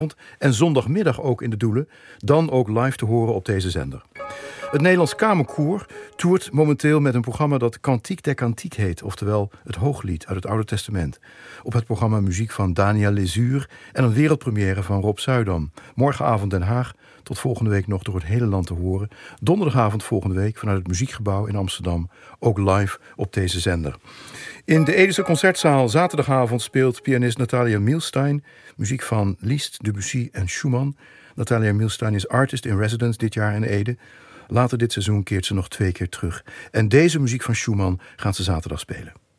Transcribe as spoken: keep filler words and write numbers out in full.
en zondagmiddag ook in de Doelen, dan ook live te horen op deze zender. Het Nederlands Kamerkoor toert momenteel met een programma dat Cantique der Cantique heet, oftewel het Hooglied uit het Oude Testament. Op het programma muziek van Daniel Lesuur en een wereldpremière van Rob Zuidam. Morgenavond Den Haag, tot volgende week nog door het hele land te horen. Donderdagavond volgende week vanuit het Muziekgebouw in Amsterdam, ook live op deze zender. In de Edische Concertzaal zaterdagavond speelt pianist Natalia Milstein muziek van Liszt, Debussy en Schumann. Natalia Milstein is artist in residence dit jaar in Ede. Later dit seizoen keert ze nog twee keer terug. En deze muziek van Schumann gaat ze zaterdag spelen.